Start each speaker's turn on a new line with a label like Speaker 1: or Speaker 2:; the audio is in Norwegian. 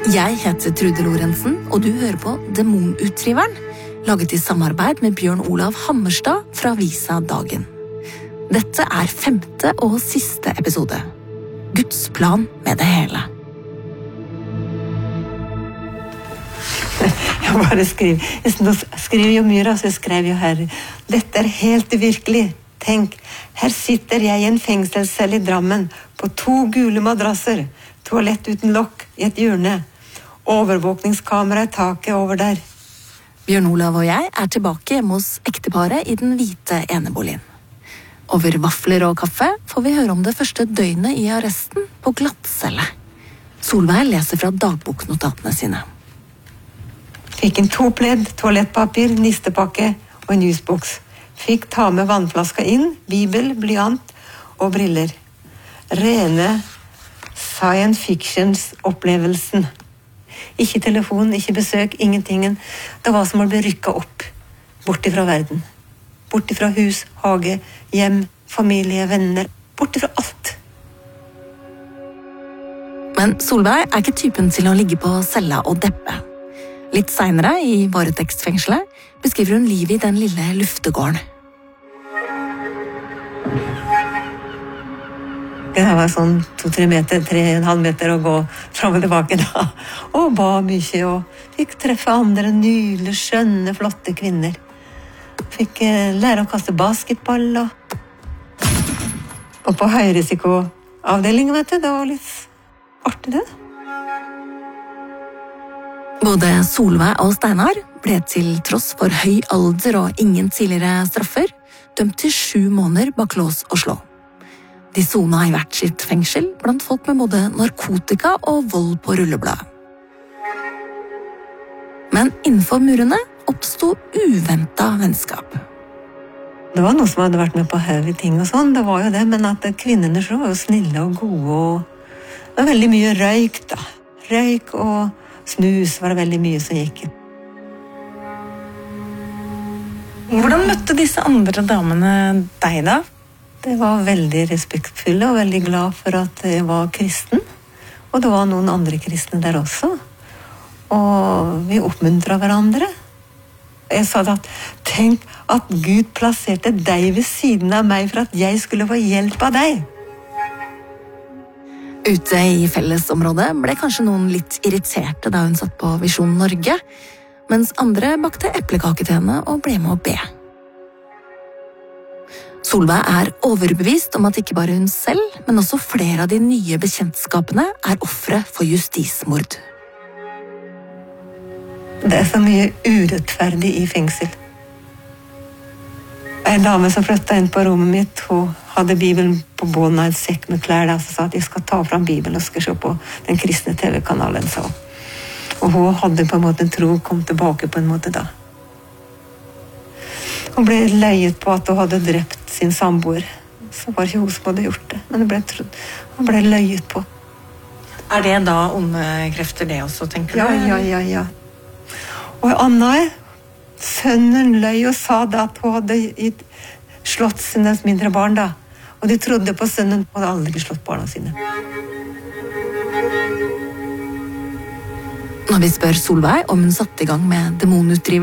Speaker 1: Jeg heter Trude Lorentzen, og du hører på Demonutdriveren, laget i samarbeid med Bjørn Olav Hammerstad fra avisa Dagen. Dette er 5. og siste episode. Guds plan med det hele.
Speaker 2: Jeg bare skriver jo mye, så jeg skrev jo her. Dette er helt virkelig. Tenk, her sitter jeg i en fengselscelle i Drammen, på 2 gule madrasser, toalett uten lokk i et hjørne, overvåkningskamera i taket over der.
Speaker 1: Bjørn Olav og jeg er tilbake hjemme hos ekteparet i den hvite eneboligen. Over vafler og kaffe får vi høre om det første døgnet i arresten på glattcelle. Solveig leser fra dagboknotatene sine.
Speaker 2: Fikk en 2 pledd, toalettpapir, nistepakke og en jusboks. Fikk ta med vannflaska inn, bibel, blyant og briller. Rene science fictions-opplevelsen. Ikke telefon, ikke besøk, ingentingen. Det var som å bli rykket opp, bort ifra verden. Bort ifra hus, hage, hjem, familie, venner. Bort ifra alt.
Speaker 1: Men Solveig er ikke typen til å ligge på cella og deppe. Litt senere, i varetektsfengselet, beskriver hun livet i den lille luftegården.
Speaker 2: Det var sånn 2-3 meter, 3,5 meter å gå fram og tilbake da. Og ba mye, og fikk treffe andre nydelige, skjønne, flotte kvinner. Fikk lære å kaste basketball, og på høyrisikoavdelingen, vet du, det var litt artig det.
Speaker 1: Både Solveig og Steinar ble til tross for høy alder og ingen tidligere straffer, dømt til 7 måneder bak lås og slå. De sona i hvert sitt fengsel blant folk med både narkotika og vold på rullebladet. Men innenfor murene oppstod uventet vennskap.
Speaker 2: Det var noe som hadde vært med på høyre ting og sånn, det var jo det, men at kvinnene så var jo snille og gode, og det var veldig mye røyk da. Røyk og snus var det veldig mye som gikk.
Speaker 3: Hvordan møtte disse andre damene deg da?
Speaker 2: Det var veldig respektfulle og veldig glad for at jeg var kristen. Og det var noen andre kristne der også. Og vi oppmuntret hverandre. Jeg sa at tenk at Gud plasserte deg ved siden av meg for at jeg skulle få hjelp av deg.
Speaker 1: Ute i fellesområdet ble kanskje noen litt irriterte da hun satt på Visjon Norge, mens andre bakte eplekake til henne og ble med å be. Solveig er overbevist om at ikke bare hun selv, men også flere av de nye bekjentskapene er ofre for justismord.
Speaker 2: Det er så mye urettferdig i fengsel. En dame som flyttet inn på rommet mitt, hun hadde Bibelen på bånden av en sekk med klær, og sa at jeg skal ta fram Bibelen og skal se på den kristne TV-kanalen, sa hun. Og hun hadde på en måte en tro, kom tilbake på en måte da. Hun ble løyet på at hun hadde drept sin samboer. Så var ikke hun som hadde gjort det, men hun ble løyet på.
Speaker 3: Er det da onde krefter det også, tenker du?
Speaker 2: Ja. Og Anna, sønnen løy og sa da at hun hadde slått sine mindre barn da. Og de trodde på sønnen, og hadde aldri slått barna sine.
Speaker 1: Når vi spør Solveig om hun satte i gang med demonutdriveren,